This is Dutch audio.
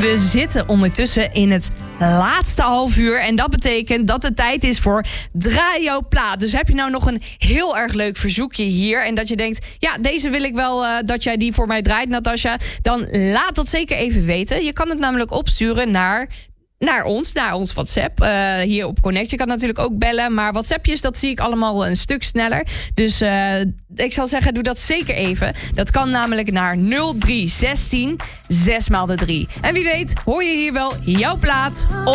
We zitten ondertussen in het laatste half uur. En dat betekent dat het tijd is voor Draai jouw plaat. Dus heb je nou nog een heel erg leuk verzoekje hier... en dat je denkt, ja, deze wil ik wel dat jij die voor mij draait, Natasja... dan laat dat zeker even weten. Je kan het namelijk opsturen naar ons WhatsApp. Hier op Connect. Je kan natuurlijk ook bellen, maar WhatsAppjes, dat zie ik allemaal een stuk sneller. Dus ik zal zeggen, doe dat zeker even. Dat kan namelijk naar 0316 6x3. En wie weet, hoor je hier wel jouw plaat